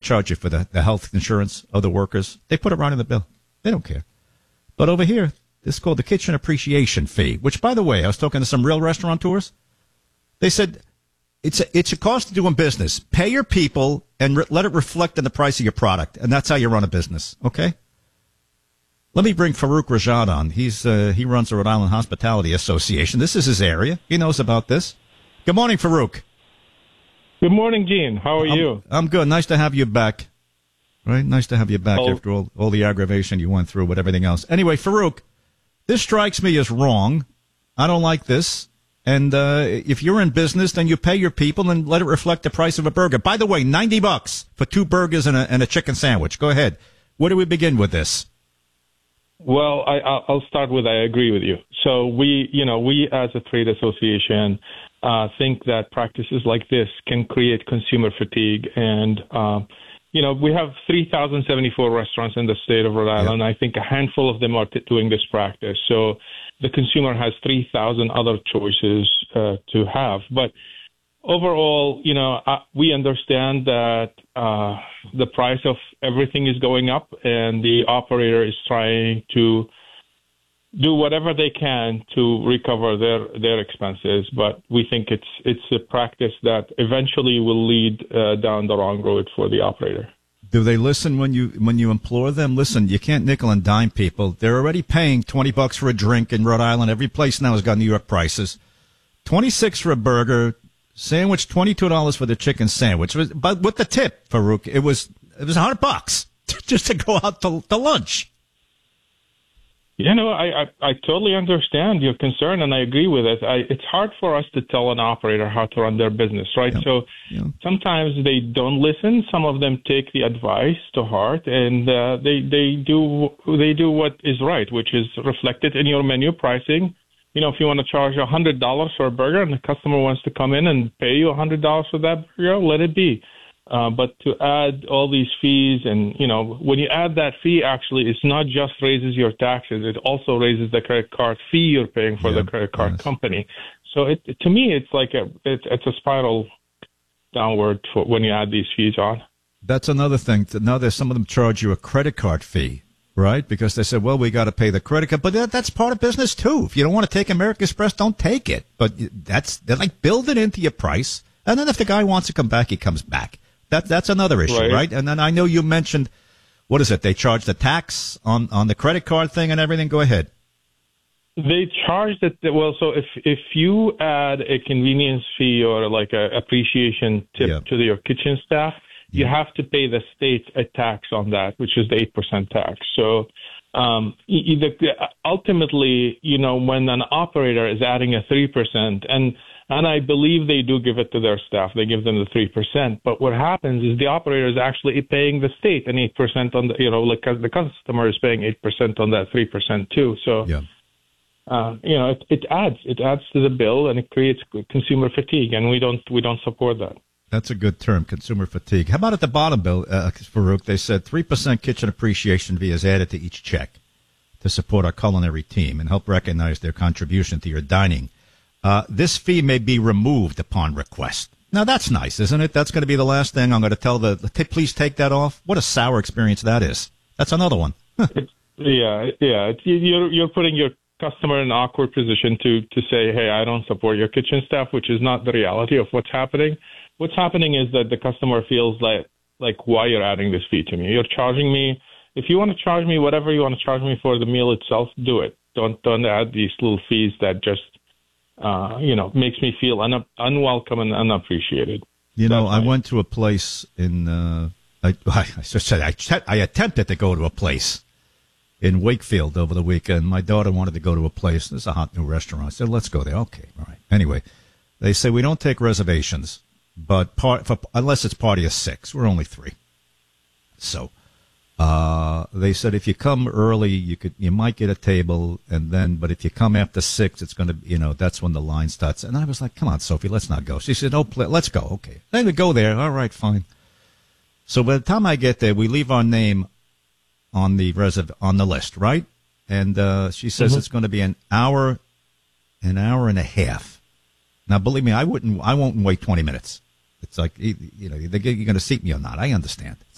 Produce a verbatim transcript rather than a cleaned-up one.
charge you for the, the health insurance of the workers. They put it right in the bill. They don't care. But over here, this is called the kitchen appreciation fee, which, by the way, I was talking to some real restaurateurs. They said it's a, it's a cost of doing business. Pay your people and re- let it reflect in the price of your product, and that's how you run a business, okay? Let me bring Farouk Rajad on. He's uh, he runs the Rhode Island Hospitality Association. This is his area. He knows about this. Good morning, Farouk. Good morning, Gene. How are I'm, you? I'm good. Nice to have you back. Right? Nice to have you back oh. after all, all the aggravation you went through with everything else. Anyway, Farouk, this strikes me as wrong. I don't like this. And uh, if you're in business, then you pay your people and let it reflect the price of a burger. By the way, ninety bucks for two burgers and a, and a chicken sandwich. Go ahead. Where do we begin with this? Well, I, I'll start with I agree with you. So we, you know, we as a trade association uh, think that practices like this can create consumer fatigue. And, uh, you know, we have three thousand seventy-four restaurants in the state of Rhode Island. Yep. I think a handful of them are t- doing this practice. So the consumer has three thousand other choices uh, to have. But overall, you know, uh, we understand that uh, the price of everything is going up, and the operator is trying to do whatever they can to recover their, their expenses. But we think it's it's a practice that eventually will lead uh, down the wrong road for the operator. Do they listen when you when you implore them? Listen, you can't nickel and dime people. They're already paying twenty bucks for a drink in Rhode Island. Every place now has got New York prices. twenty-six for a burger, sandwich, twenty-two dollars for the chicken sandwich. But with the tip, Farouk, it was it was one hundred bucks just to go out to, to lunch. You know, I, I I totally understand your concern, and I agree with it. I, it's hard for us to tell an operator how to run their business, right? Yeah. So yeah. Sometimes they don't listen. Some of them take the advice to heart, and uh, they they do they do what is right, which is reflected in your menu pricing. You know, if you want to charge one hundred dollars for a burger and the customer wants to come in and pay you one hundred dollars for that burger, let it be. Uh, but to add all these fees and, you know, when you add that fee, actually, it's not just raises your taxes. It also raises the credit card fee you're paying for yeah, the credit card yes. company. So it, to me, it's like a it's, it's a spiral downward for when you add these fees on. That's another thing. Now, there's some of them charge you a credit card fee, right? Because they said, well, we got to pay the credit card. But that, that's part of business, too. If you don't want to take American Express, don't take it. But that's they're like build it into your price. And then if the guy wants to come back, he comes back. That that's another issue, right. right? And then I know you mentioned, what is it? They charge the tax on, on the credit card thing and everything. Go ahead. They charge that. Well, so if if you add a convenience fee or like a appreciation tip yeah. to your kitchen staff, you yeah. have to pay the state a tax on that, which is the eight percent tax. So um, either, ultimately, you know, when an operator is adding a three percent and And I believe they do give it to their staff. They give them the three percent. But what happens is the operator is actually paying the state an eight percent on the, you know, like the customer is paying eight percent on that three percent too. So, yeah. uh, you know, it, it adds, it adds to the bill and it creates consumer fatigue. And we don't, we don't support that. That's a good term, consumer fatigue. How about at the bottom, Bill, uh, Farouk? They said three percent kitchen appreciation fee is added to each check to support our culinary team and help recognize their contribution to your dining. Uh, this fee may be removed upon request. Now, that's nice, isn't it? That's going to be the last thing I'm going to tell the, the t- please take that off. What a sour experience that is. That's another one. yeah, yeah. It's, you're, you're putting your customer in an awkward position to, to say, hey, I don't support your kitchen staff, which is not the reality of what's happening. What's happening is that the customer feels like, like why you're adding this fee to me. You're charging me. If you want to charge me whatever you want to charge me for the meal itself, do it. Don't, don't add these little fees that just Uh, you know, makes me feel un- unwelcome and unappreciated. You know, I went to a place in, uh, I, I said, I, I attempted to go to a place in Wakefield over the weekend. My daughter wanted to go to a place. There's a hot new restaurant. I said, let's go there. Okay, all right. Anyway, they say we don't take reservations, but part, for, unless it's party of six. We're only three. So, Uh, they said if you come early, you could, you might get a table, and then, but if you come after six, it's going to, you know, that's when the line starts. And I was like, come on, Sophie, let's not go. She said, oh, play, let's go. Okay. Then we go there. All right, fine. So by the time I get there, we leave our name on the reserv, on the list, right? And, uh, she says mm-hmm. it's going to be an hour, an hour and a half. Now, believe me, I wouldn't, I won't wait twenty minutes. It's like, you know, you're going to seat me or not. I understand.